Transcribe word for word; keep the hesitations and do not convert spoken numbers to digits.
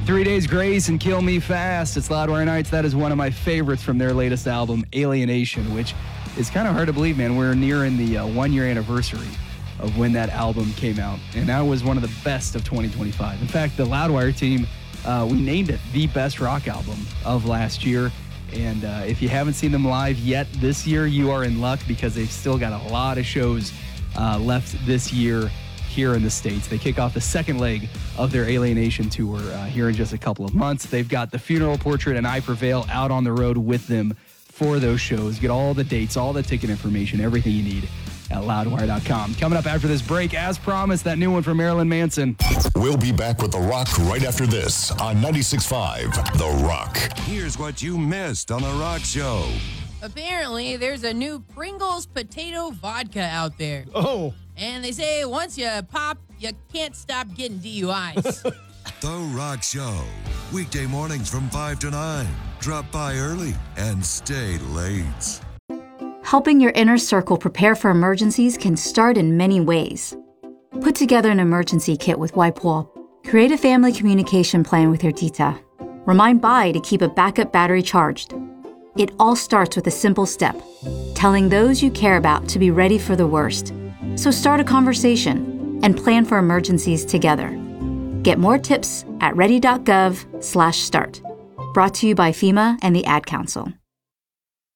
Three Days Grace and Kill Me Fast. It's Loudwire Nights. That is one of my favorites from their latest album, Alienation, which is kind of hard to believe, man. We're nearing the uh, one-year anniversary of when that album came out, and that was one of the best of twenty twenty-five. In fact, the Loudwire team, uh, we named it the best rock album of last year, and uh, if you haven't seen them live yet this year, you are in luck because they've still got a lot of shows uh, left this year here in the States. They kick off the second leg of their Alienation tour uh, here in just a couple of months. They've got The Funeral Portrait and I Prevail out on the road with them for those shows. Get all the dates, all the ticket information, everything you need at loudwire dot com. Coming up after this break, as promised, that new one from Marilyn Manson. We'll be back with The Rock right after this on ninety-six point five The Rock. Here's what you missed on The Rock Show. Apparently, there's a new Pringles potato vodka out there. Oh. And they say once you pop, you can't stop getting D U Is. The Rock Show. Weekday mornings from five to nine. Drop by early and stay late. Helping your inner circle prepare for emergencies can start in many ways. Put together an emergency kit with WipeWall. Create a family communication plan with your tita. Remind Bai to keep a backup battery charged. It all starts with a simple step, telling those you care about to be ready for the worst. So start a conversation and plan for emergencies together. Get more tips at ready dot gov slash start. Brought to you by FEMA and the Ad Council.